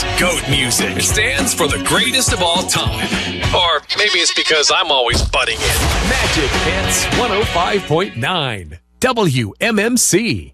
is GOAT music. It stands for the greatest of all time. Or maybe it's because I'm always butting in. Magic Hits 105.9 WMMC.